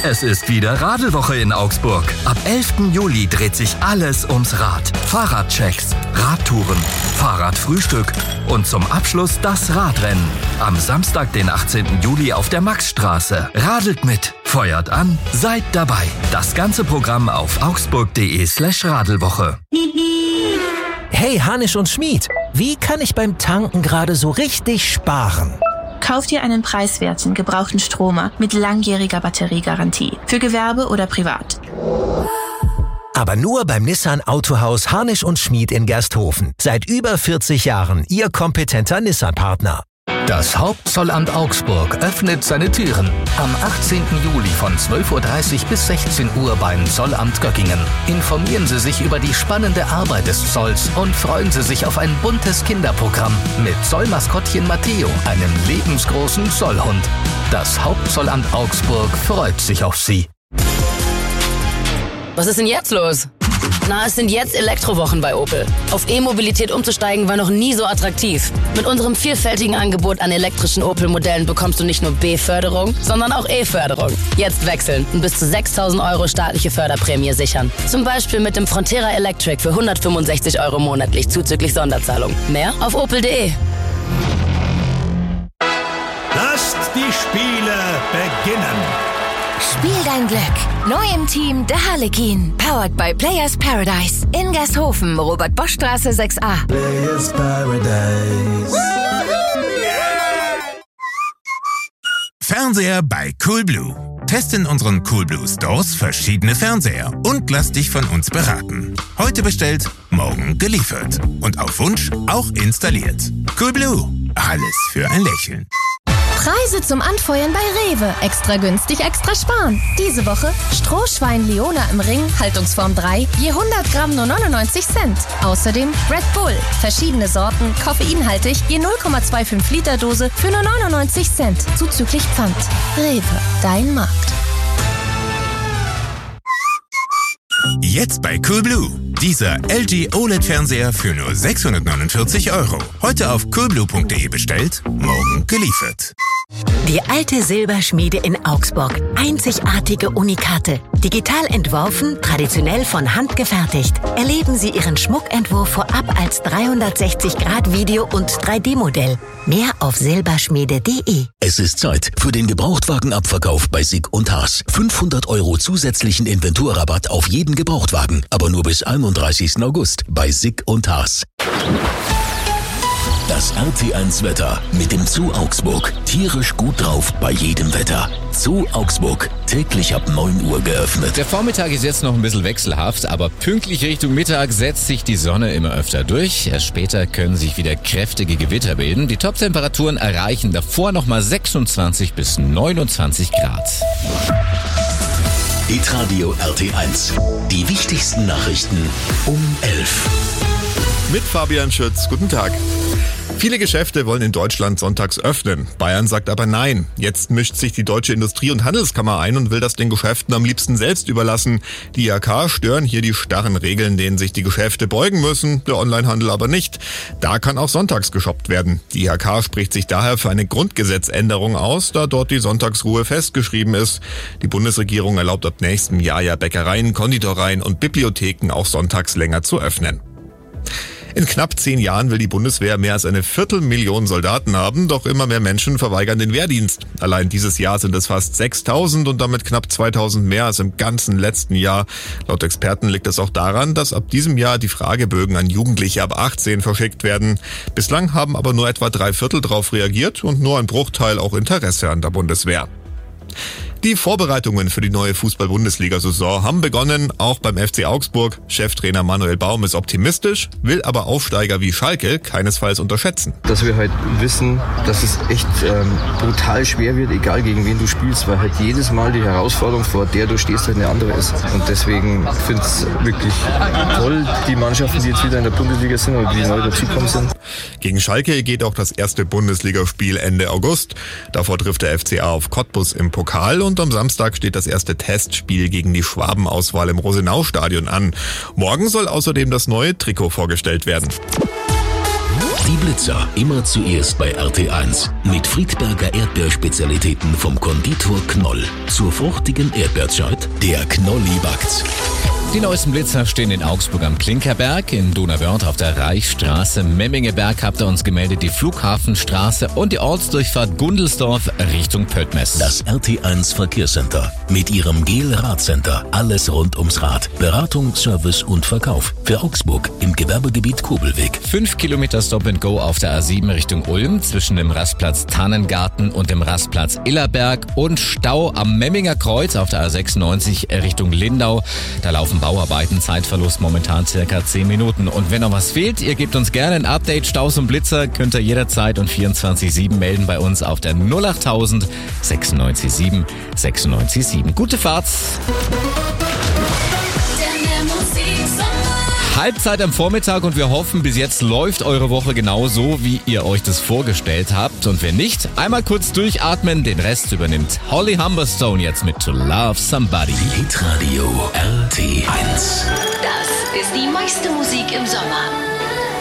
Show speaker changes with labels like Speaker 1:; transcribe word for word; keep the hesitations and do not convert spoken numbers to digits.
Speaker 1: Es ist wieder Radelwoche in Augsburg. Ab elften Juli dreht sich alles ums Rad. Fahrradchecks, Radtouren, Fahrradfrühstück und zum Abschluss das Radrennen. Am Samstag, den achtzehnten Juli auf der Maxstraße. Radelt mit, feuert an, seid dabei. Das ganze Programm auf augsburg.de slash Radelwoche.
Speaker 2: Hey Hanisch und Schmied, wie kann ich beim Tanken gerade so richtig sparen?
Speaker 3: Kauf dir einen preiswerten, gebrauchten Stromer mit langjähriger Batteriegarantie. Für Gewerbe oder privat.
Speaker 2: Aber nur beim Nissan Autohaus Hanisch und Schmied in Gersthofen. Seit über vierzig Jahren Ihr kompetenter Nissan-Partner.
Speaker 4: Das Hauptzollamt Augsburg öffnet seine Türen am achtzehnten Juli von zwölf Uhr dreißig bis sechzehn Uhr beim Zollamt Göckingen. Informieren Sie sich über die spannende Arbeit des Zolls und freuen Sie sich auf ein buntes Kinderprogramm mit Zollmaskottchen Matteo, einem lebensgroßen Zollhund. Das Hauptzollamt Augsburg freut sich auf Sie.
Speaker 5: Was ist denn jetzt los? Na, es sind jetzt Elektrowochen bei Opel. Auf E-Mobilität umzusteigen war noch nie so attraktiv. Mit unserem vielfältigen Angebot an elektrischen Opel-Modellen bekommst du nicht nur B-Förderung, sondern auch E-Förderung. Jetzt wechseln und bis zu sechstausend Euro staatliche Förderprämie sichern. Zum Beispiel mit dem Frontera Electric für hundertfünfundsechzig Euro monatlich zuzüglich Sonderzahlung. Mehr auf opel punkt de.
Speaker 6: Lasst die Spiele beginnen.
Speaker 7: Spiel dein Glück. Neu im Team der Harlekin. Powered by Players Paradise. In Gersthofen, Robert-Bosch-Straße sechs a.
Speaker 6: Players Paradise.
Speaker 8: Fernseher bei Coolblue. Teste in unseren Coolblue Stores verschiedene Fernseher und lass dich von uns beraten. Heute bestellt, morgen geliefert. Und auf Wunsch auch installiert. Coolblue. Alles für ein Lächeln.
Speaker 9: Preise zum Anfeuern bei Rewe. Extra günstig, extra sparen. Diese Woche Strohschwein Leona im Ring, Haltungsform drei, je hundert Gramm nur neunundneunzig Cent. Außerdem Red Bull, verschiedene Sorten, koffeinhaltig, je null Komma fünfundzwanzig Liter Dose für nur neunundneunzig Cent. Zuzüglich Pfand. Rewe, dein Markt.
Speaker 8: Jetzt bei Coolblue. Dieser L G O L E D-Fernseher für nur sechshundertneunundvierzig Euro. Heute auf coolblue punkt de bestellt, morgen geliefert.
Speaker 10: Die alte Silberschmiede in Augsburg. Einzigartige Unikate. Digital entworfen, traditionell von Hand gefertigt. Erleben Sie Ihren Schmuckentwurf vorab als dreihundertsechzig Grad Video- und drei D Modell. Mehr auf silberschmiede punkt de.
Speaker 11: Es ist Zeit für den Gebrauchtwagenabverkauf bei Sick und Haas. fünfhundert Euro zusätzlichen Inventurrabatt auf jeden Gebrauchtwagen, aber nur bis einunddreißigsten August bei Sick und Haas. Das R T eins Wetter mit dem Zoo Augsburg. Tierisch gut drauf bei jedem Wetter. Zoo Augsburg, täglich ab neun Uhr geöffnet.
Speaker 12: Der Vormittag ist jetzt noch ein bisschen wechselhaft, aber pünktlich Richtung Mittag setzt sich die Sonne immer öfter durch. Erst später können sich wieder kräftige Gewitter bilden. Die Top-Temperaturen erreichen davor nochmal sechsundzwanzig bis neunundzwanzig Grad.
Speaker 11: Hitradio R T eins. Die wichtigsten Nachrichten um elf.
Speaker 13: Mit Fabian Schütz. Guten Tag. Viele Geschäfte wollen in Deutschland sonntags öffnen. Bayern sagt aber nein. Jetzt mischt sich die Deutsche Industrie- und Handelskammer ein und will das den Geschäften am liebsten selbst überlassen. Die I H K stören hier die starren Regeln, denen sich die Geschäfte beugen müssen, der Onlinehandel aber nicht. Da kann auch sonntags geshoppt werden. Die I H K spricht sich daher für eine Grundgesetzänderung aus, da dort die Sonntagsruhe festgeschrieben ist. Die Bundesregierung erlaubt ab nächstem Jahr ja Bäckereien, Konditoreien und Bibliotheken auch sonntags länger zu öffnen. In knapp zehn Jahren will die Bundeswehr mehr als eine Viertelmillion Soldaten haben, doch immer mehr Menschen verweigern den Wehrdienst. Allein dieses Jahr sind es fast sechstausend und damit knapp zweitausend mehr als im ganzen letzten Jahr. Laut Experten liegt es auch daran, dass ab diesem Jahr die Fragebögen an Jugendliche ab achtzehn verschickt werden. Bislang haben aber nur etwa drei Viertel darauf reagiert und nur ein Bruchteil auch Interesse an der Bundeswehr. Die Vorbereitungen für die neue Fußball-Bundesliga-Saison haben begonnen, auch beim F C Augsburg. Cheftrainer Manuel Baum ist optimistisch, will aber Aufsteiger wie Schalke keinesfalls unterschätzen.
Speaker 14: Dass wir halt wissen, dass es echt ähm, brutal schwer wird, egal gegen wen du spielst, weil halt jedes Mal die Herausforderung, vor der du stehst, halt eine andere ist. Und deswegen finde ich es wirklich toll, die Mannschaften, die jetzt wieder in der Bundesliga sind oder die neu dazugekommen sind.
Speaker 13: Gegen Schalke geht auch das erste Bundesligaspiel Ende August. Davor trifft der F C A auf Cottbus im Pokal und am Samstag steht das erste Testspiel gegen die Schwabenauswahl im Rosenau-Stadion an. Morgen soll außerdem das neue Trikot vorgestellt werden.
Speaker 11: Die Blitzer, immer zuerst bei R T eins. Mit Friedberger Erdbeerspezialitäten vom Konditor Knoll. Zur fruchtigen Erdbeerzeit, der Knolli backt's.
Speaker 12: Die neuesten Blitzer stehen in Augsburg am Klinkerberg, in Donauwörth auf der Reichsstraße, Memmingeberg habt ihr uns gemeldet, die Flughafenstraße und die Ortsdurchfahrt Gundelsdorf Richtung Pöttmes.
Speaker 11: Das R T eins Verkehrscenter mit ihrem Gel-Radcenter. Alles rund ums Rad. Beratung, Service und Verkauf. Für Augsburg im Gewerbegebiet Kobelweg.
Speaker 12: Fünf Kilometer Stop and Go auf der A sieben Richtung Ulm zwischen dem Rastplatz Tannengarten und dem Rastplatz Illerberg und Stau am Memminger Kreuz auf der A sechsundneunzig Richtung Lindau. Da laufen Bauarbeiten, Zeitverlust momentan circa zehn Minuten. Und wenn noch was fehlt, ihr gebt uns gerne ein Update, Staus und Blitzer, könnt ihr jederzeit und vierundzwanzig sieben melden bei uns auf der null achttausend sechsundneunzig sieben sechsundneunzig sieben. Gute Fahrt! Halbzeit am Vormittag und wir hoffen, bis jetzt läuft eure Woche genauso, wie ihr euch das vorgestellt habt. Und wenn nicht, einmal kurz durchatmen, den Rest übernimmt Holly Humberstone jetzt mit To Love Somebody.
Speaker 11: Hitradio R T eins.
Speaker 7: Das ist die meiste Musik im Sommer.